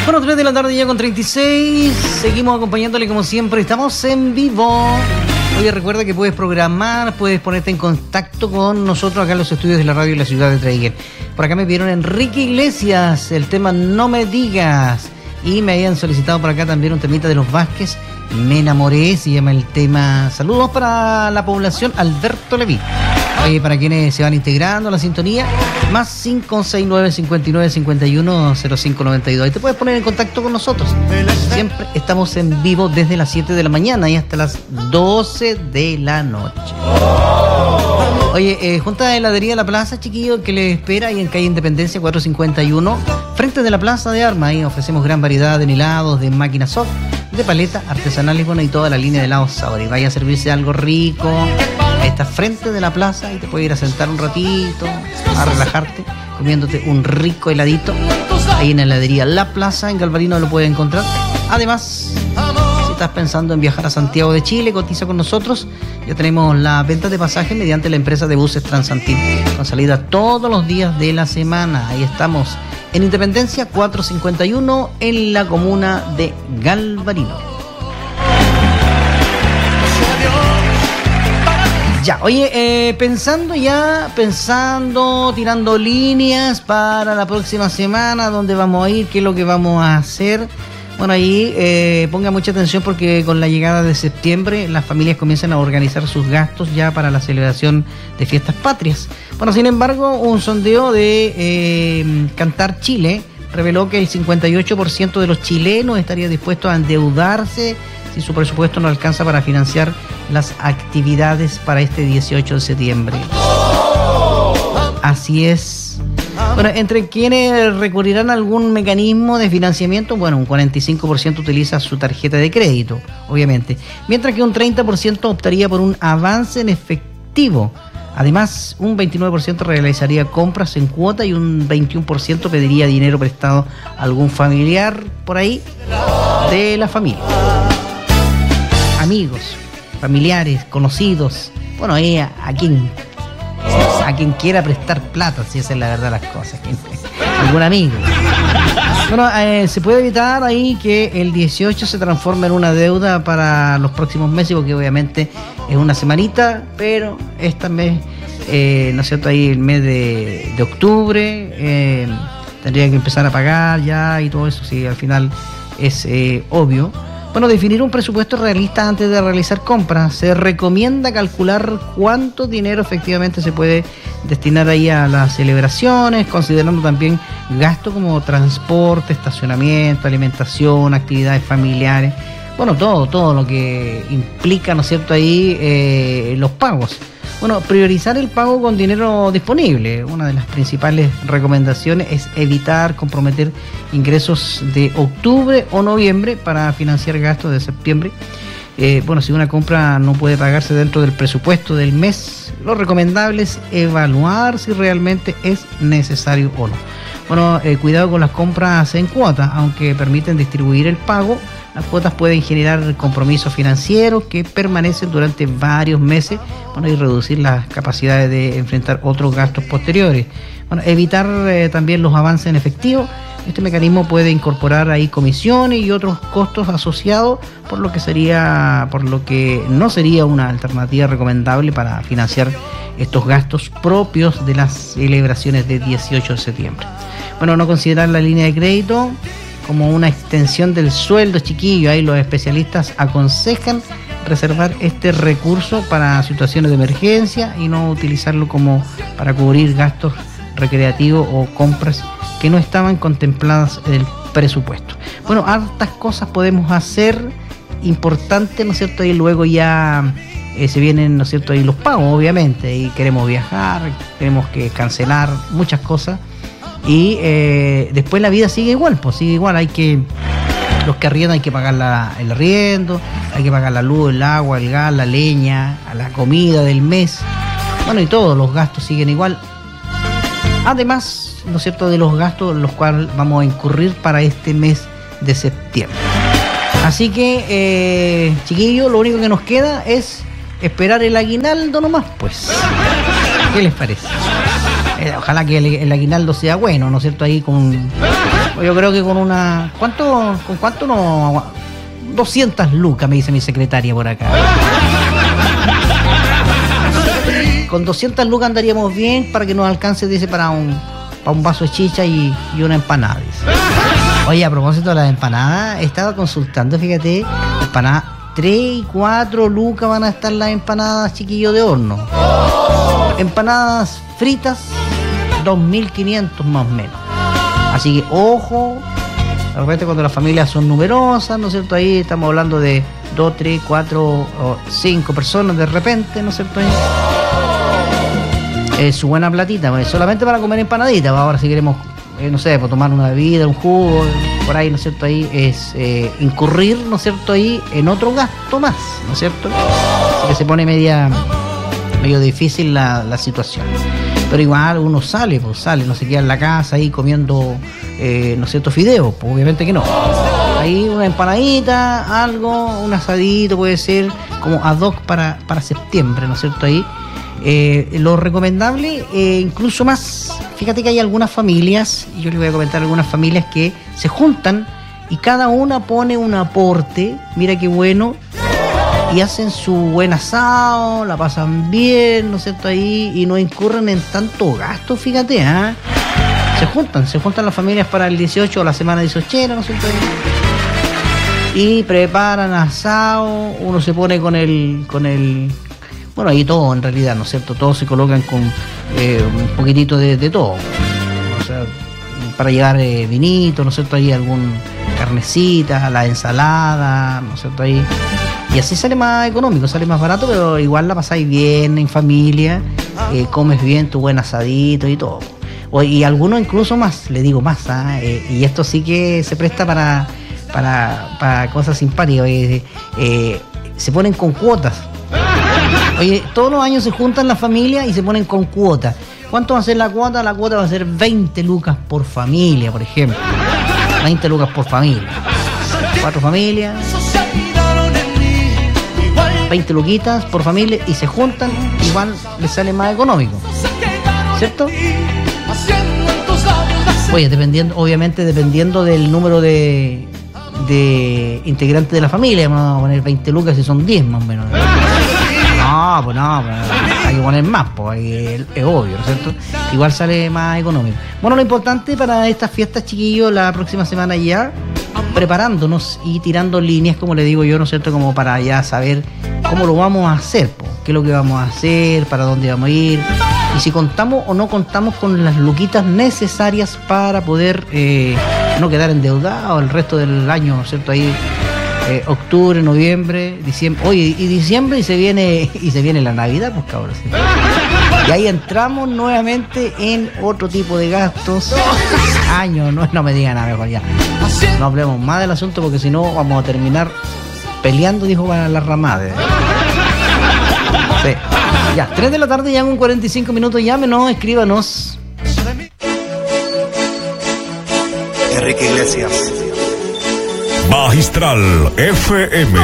Bueno, 3 de la tarde ya con 36. Seguimos acompañándole como siempre. Estamos en vivo. Oye, recuerda que puedes programar, puedes ponerte en contacto con nosotros acá en los estudios de la radio de la ciudad de Traiguén. Por acá me pidieron Enrique Iglesias, el tema No Me Digas. Y me habían solicitado por acá también un temita de los Vázquez, Me Enamoré, se llama el tema. Saludos para la población Alberto Leví. Oye, para quienes se van integrando a la sintonía, más 569 59 51 05 92. Y te puedes poner en contacto con nosotros. Siempre estamos en vivo desde las 7 de la mañana y hasta las 12 de la noche. Oye, Junta de Heladería La Plaza, chiquillo, que les espera ahí en calle Independencia 451, frente de la Plaza de Armas. Ahí ofrecemos gran variedad de helados, de máquinas soft, de paleta artesanales, bueno, y toda la línea de helados sabor. Y vaya a servirse algo rico. Está frente de la plaza y te puedes ir a sentar un ratito, a relajarte, comiéndote un rico heladito. Ahí en la heladería La Plaza, en Galvarino lo puedes encontrar. Además, si estás pensando en viajar a Santiago de Chile, cotiza con nosotros. Ya tenemos la venta de pasajes mediante la empresa de buses Transantil, con salida todos los días de la semana. Ahí estamos en Independencia 451, en la comuna de Galvarino. Ya, oye, pensando, tirando líneas para la próxima semana, dónde vamos a ir, qué es lo que vamos a hacer. Bueno, ahí ponga mucha atención porque con la llegada de septiembre las familias comienzan a organizar sus gastos ya para la celebración de fiestas patrias. Bueno, sin embargo, un sondeo de Cantar Chile reveló que el 58% de los chilenos estaría dispuesto a endeudarse si su presupuesto no alcanza para financiar las actividades para este 18 de septiembre. Así es. Bueno, entre quienes recurrirán a algún mecanismo de financiamiento, bueno, un 45% utiliza su tarjeta de crédito, obviamente, mientras que un 30% optaría por un avance en efectivo. Además, un 29% realizaría compras en cuota y un 21% pediría dinero prestado a algún familiar por ahí de la familia. Amigos, familiares, conocidos, bueno, ahí a quien quiera prestar plata, si esa es la verdad de las cosas, algún amigo. Bueno, se puede evitar ahí que el 18 se transforme en una deuda para los próximos meses, porque obviamente es una semanita, pero esta mes, ¿no es cierto? Ahí el mes de octubre, tendría que empezar a pagar ya y todo eso, sí, al final es obvio. Bueno, definir un presupuesto realista antes de realizar compras. Se recomienda calcular cuánto dinero efectivamente se puede destinar ahí a las celebraciones, considerando también gastos como transporte, estacionamiento, alimentación, actividades familiares. Bueno, todo lo que implica, ¿no es cierto?, ahí los pagos. Bueno, priorizar el pago con dinero disponible. Una de las principales recomendaciones es evitar comprometer ingresos de octubre o noviembre para financiar gastos de septiembre. Bueno, si una compra no puede pagarse dentro del presupuesto del mes, lo recomendable es evaluar si realmente es necesario o no. Bueno, cuidado con las compras en cuotas, aunque permiten distribuir el pago. Las cuotas pueden generar compromisos financieros que permanecen durante varios meses, bueno, y reducir las capacidades de enfrentar otros gastos posteriores. Bueno, evitar también los avances en efectivo. Este mecanismo puede incorporar ahí comisiones y otros costos asociados, por lo que no sería una alternativa recomendable para financiar estos gastos propios de las celebraciones de 18 de septiembre. Bueno, no considerar la línea de crédito como una extensión del sueldo, chiquillo. Ahí los especialistas aconsejan reservar este recurso para situaciones de emergencia y no utilizarlo como para cubrir gastos recreativos o compras que no estaban contempladas en el presupuesto. Bueno, hartas cosas podemos hacer, importante, ¿no es cierto? Y luego ya se vienen, ¿no es cierto?, ahí los pagos, obviamente, y queremos viajar, tenemos que cancelar muchas cosas. Y después la vida sigue igual, los que arriendan hay que pagar el arriendo, hay que pagar la luz, el agua, el gas, la leña, la comida del mes, bueno, y todos los gastos siguen igual. Además, ¿no es cierto?, de los gastos los cuales vamos a incurrir para este mes de septiembre. Así que, chiquillos, lo único que nos queda es esperar el aguinaldo nomás, pues. ¿Qué les parece? Ojalá que el aguinaldo sea bueno, ¿no es cierto? Ahí con Yo creo que con cuánto no? 200 lucas, me dice mi secretaria por acá. Con 200 lucas andaríamos bien para que nos alcance, dice, para un vaso de chicha y una empanada, dice. Oye, a propósito de las empanadas, estaba consultando, fíjate, empanadas, 3 y 4 lucas van a estar las empanadas, chiquillos, de horno. Empanadas fritas, 2.500 más o menos. Así que, ojo, de repente cuando las familias son numerosas, ¿no es cierto? Ahí estamos hablando de 2, 3, 4 o 5 personas de repente, ¿no es cierto? Su buena platita, pues, solamente para comer empanaditas. Ahora si queremos, no sé, pues, tomar una bebida, un jugo, por ahí, ¿no es cierto? Ahí es incurrir, ¿no es cierto? Ahí en otro gasto más, ¿no es cierto? Así que se pone medio difícil la situación. Pero igual uno sale, no se queda en la casa ahí comiendo, ¿no es cierto?, fideos, pues obviamente que no. Ahí una empanadita, algo, un asadito puede ser, como ad hoc para septiembre, ¿no es cierto? Ahí lo recomendable, incluso más, fíjate que hay algunas familias, y yo les voy a comentar algunas familias que se juntan y cada una pone un aporte, mira qué bueno, y hacen su buen asado, la pasan bien, ¿no es cierto? Ahí, y no incurren en tanto gasto, fíjate, ¿eh? Se juntan las familias para el 18 o la semana 18, ¿no es cierto? Y preparan asado, uno se pone con el bueno, ahí todo en realidad, ¿no es cierto? Todos se colocan con un poquitito de todo. O sea, para llevar vinito, ¿no es cierto? Ahí algún carnecita, la ensalada, ¿no es cierto? Ahí. Y así sale más económico, sale más barato, pero igual la pasáis bien en familia, comes bien tu buen asadito y todo. Y algunos incluso más, le digo más, y esto sí que se presta para cosas simpáticas. Se ponen con cuotas. Oye, todos los años se juntan las familias y se ponen con cuotas. ¿Cuánto va a ser la cuota? La cuota va a ser 20 lucas por familia, por ejemplo. 20 lucas por familia. 4 familias. 20 luquitas por familia y se juntan, igual les sale más económico, ¿cierto? Oye, obviamente dependiendo del número de integrantes de la familia, vamos a poner 20 lucas si son 10 más o menos. Pues hay que poner más, pues es obvio, ¿no es cierto? Igual sale más económico. Bueno, lo importante para estas fiestas, chiquillos, la próxima semana ya, preparándonos y tirando líneas, como le digo yo, ¿no es cierto? Como para ya saber cómo lo vamos a hacer, po, qué es lo que vamos a hacer, para dónde vamos a ir, y si contamos o no contamos con las luquitas necesarias para poder no quedar endeudados el resto del año, ¿no es cierto? Ahí octubre, noviembre, diciembre, oye, y diciembre y se viene la Navidad, pues cabrón. ¿Sí? Y ahí entramos nuevamente en otro tipo de gastos. Años, no me digan nada mejor ya. No hablemos más del asunto porque si no vamos a terminar peleando, dijo para la ramada. Sí. Ya, 3 de la tarde, ya en 45 minutos, llámenos, escríbanos. Enrique Iglesias. Magistral FM.